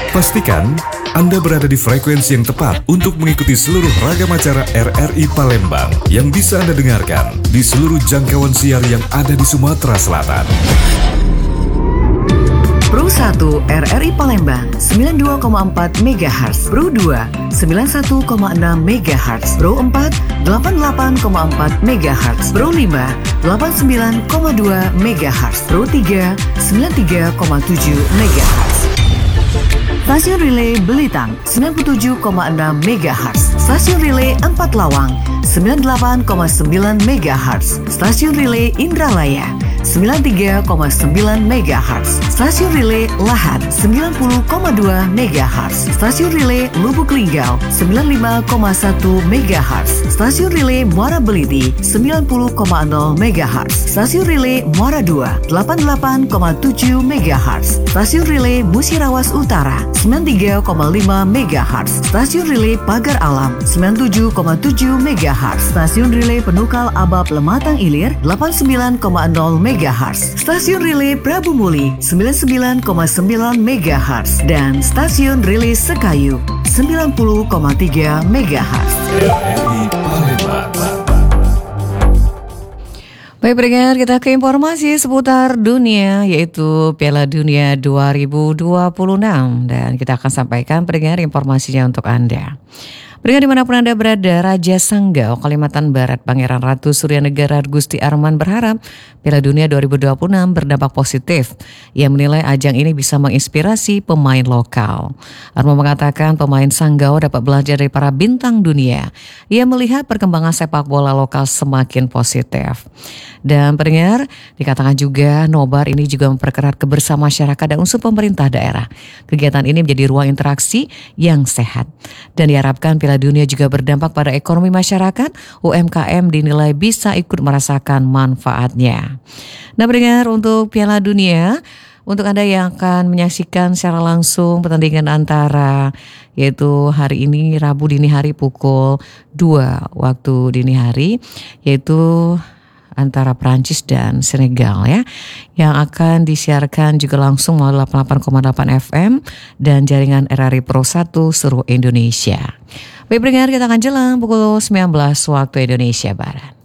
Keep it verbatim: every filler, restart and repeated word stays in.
Pastikan Anda berada di frekuensi yang tepat untuk mengikuti seluruh ragam acara R R I Palembang yang bisa Anda dengarkan di seluruh jangkauan siar yang ada di Sumatera Selatan. Pro satu R R I Palembang sembilan puluh dua koma empat megahertz, Pro dua sembilan puluh satu koma enam megahertz, Pro empat delapan puluh delapan koma empat megahertz, Pro lima delapan puluh sembilan koma dua megahertz, Pro tiga sembilan puluh tiga koma tujuh megahertz. Stasiun Relay Belitang sembilan puluh tujuh koma enam megahertz, Stasiun Relay Empat Lawang sembilan puluh delapan koma sembilan megahertz, Stasiun Relay Indralaya sembilan puluh tiga koma sembilan megahertz, Stasiun Relay Lahat sembilan puluh koma dua megahertz, Stasiun Relay Lubuk Linggau sembilan puluh lima koma satu megahertz, Stasiun Relay Muara Beliti sembilan puluh koma nol megahertz, Stasiun Relay Muara dua delapan puluh delapan koma tujuh megahertz, Stasiun Relay Musirawas Utara sembilan puluh tiga koma lima megahertz, Stasiun Relay Pagar Alam sembilan puluh tujuh koma tujuh megahertz, Stasiun Relay Penukal Abab Lematang Ilir delapan puluh sembilan koma nol megahertz, Stasiun Relay Prabu Muli sembilan puluh sembilan koma sembilan megahertz, dan Stasiun Relay Sekayu sembilan puluh koma tiga megahertz. R R I Palembang. Baik pendengar, kita ke informasi seputar dunia, yaitu Piala Dunia dua ribu dua puluh enam, dan kita akan sampaikan pendengar informasinya untuk Anda. Pendengar dimanapun Anda berada, Raja Sanggau, Kalimantan Barat, Pangeran Ratu Surya Negara Gusti Arman berharap Piala Dunia dua ribu dua puluh enam berdampak positif. Ia menilai ajang ini bisa menginspirasi pemain lokal. Arman mengatakan pemain Sanggau dapat belajar dari para bintang dunia. Ia melihat perkembangan sepak bola lokal semakin positif. Dan pendengar, dikatakan juga nobar ini juga memperkerat kebersamaan masyarakat dan unsur pemerintah daerah. Kegiatan ini menjadi ruang interaksi yang sehat. Dan diharapkan Piala Dunia juga berdampak pada ekonomi masyarakat, U M K M dinilai bisa ikut merasakan manfaatnya. Nah pendengar, untuk Piala Dunia, untuk Anda yang akan menyaksikan secara langsung pertandingan antara, yaitu hari ini Rabu dini hari pukul dua waktu dini hari, yaitu antara Prancis dan Senegal ya, yang akan disiarkan juga langsung melalui delapan puluh delapan koma delapan F M dan jaringan R R I Pro satu seluruh Indonesia. Baik pendengar, kita akan jelang pukul sembilan belas waktu Indonesia Barat.